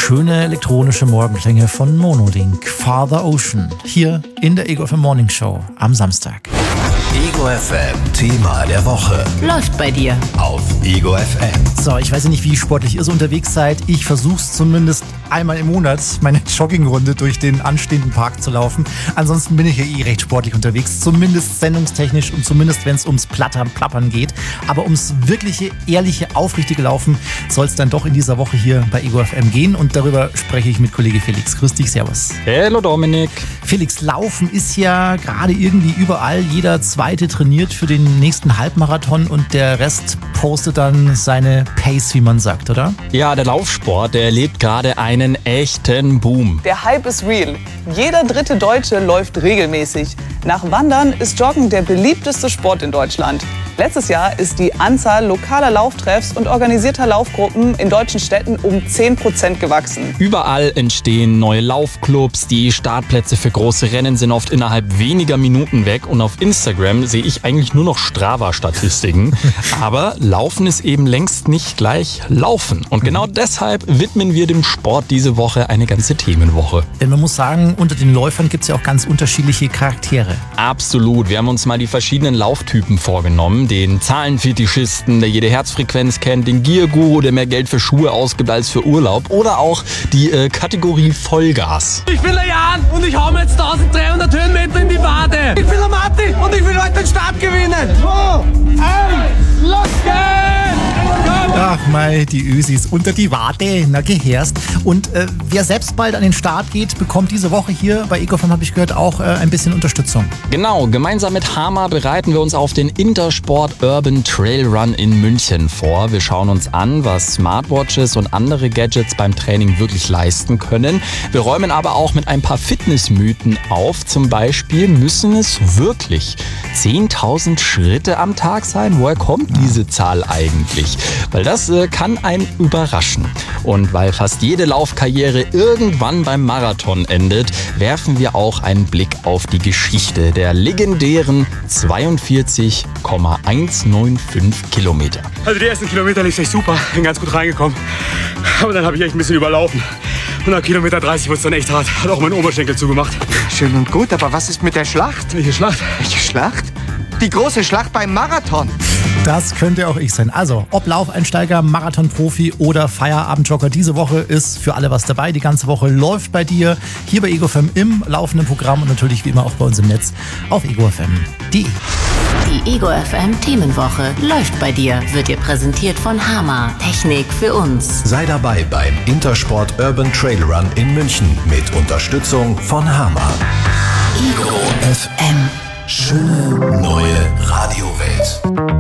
Schöne elektronische Morgenklänge von Monolink, Father Ocean, hier in der Ego FM Morning Show am Samstag. Ego FM Thema der Woche. Läuft bei dir. Auf Ego FM. So, ich weiß ja nicht, wie sportlich ihr so unterwegs seid. Ich versuch's zumindest einmal im Monat, meine Joggingrunde durch den anstehenden Park zu laufen. Ansonsten bin ich ja recht sportlich unterwegs, zumindest sendungstechnisch und zumindest, wenn es ums Plappern geht. Aber ums wirkliche, ehrliche, aufrichtige Laufen soll es dann doch in dieser Woche hier bei Ego FM gehen. Und darüber spreche ich mit Kollege Felix. Grüß dich, servus. Hallo Dominik. Felix, Laufen ist ja gerade irgendwie überall. Jeder Zweite trainiert für den nächsten Halbmarathon und der Rest postet dann seine Pace, wie man sagt, oder? Ja, der Laufsport, der erlebt gerade einen echten Boom. Der Hype ist real. Jeder dritte Deutsche läuft regelmäßig. Nach Wandern ist Joggen der beliebteste Sport in Deutschland. Letztes Jahr ist die Anzahl lokaler Lauftreffs und organisierter Laufgruppen in deutschen Städten um 10% gewachsen. Überall entstehen neue Laufclubs, die Startplätze für große Rennen sind oft innerhalb weniger Minuten weg und auf Instagram sehe ich eigentlich nur noch Strava-Statistiken. Aber Laufen ist eben längst nicht gleich Laufen. Und genau deshalb widmen wir dem Sport diese Woche eine ganze Themenwoche. Denn man muss sagen, unter den Läufern gibt es ja auch ganz unterschiedliche Charaktere. Absolut. Wir haben uns mal die verschiedenen Lauftypen vorgenommen. Den Zahlenfetischisten, der jede Herzfrequenz kennt, den Gear-Guru, der mehr Geld für Schuhe ausgibt als für Urlaub, oder auch die Kategorie Vollgas. Ich bin der Jan und ich hau mir jetzt 1300 Höhenmeter in die Wade. Ich bin der Matti und ich will heute den Start gewinnen. 2, 1, los geht's! Ach mei, die Ösis unter die Wade, na gehörst. Und wer selbst bald an den Start geht, bekommt diese Woche hier bei Ego FM, habe ich gehört, auch ein bisschen Unterstützung. Genau, gemeinsam mit Hama bereiten wir uns auf den Intersport Urban Trail Run in München vor. Wir schauen uns an, was Smartwatches und andere Gadgets beim Training wirklich leisten können. Wir räumen aber auch mit ein paar Fitnessmythen auf. Zum Beispiel, müssen es wirklich 10.000 Schritte am Tag sein? Woher kommt diese Zahl eigentlich? Weil das kann einen überraschen. Und weil fast jede Laufkarriere irgendwann beim Marathon endet, werfen wir auch einen Blick auf die Geschichte der legendären 42,195 Kilometer. Also die ersten Kilometer lief echt super, bin ganz gut reingekommen. Aber dann habe ich echt ein bisschen überlaufen. Und nach Kilometer 30 wurde es dann echt hart. Hat auch meinen Oberschenkel zugemacht. Schön und gut, aber was ist mit der Schlacht? Welche Schlacht? Welche Schlacht? Die große Schlacht beim Marathon. Das könnte auch ich sein. Also, ob Laufeinsteiger, Marathonprofi oder Feierabendjogger, diese Woche ist für alle was dabei. Die ganze Woche läuft bei dir, hier bei Ego FM im laufenden Programm und natürlich wie immer auch bei uns im Netz auf egofm.de. Die Ego FM Themenwoche läuft bei dir, wird dir präsentiert von Hama. Technik für uns. Sei dabei beim Intersport Urban Trail Run in München mit Unterstützung von Hama. Ego FM. Schöne neue Radiowelt.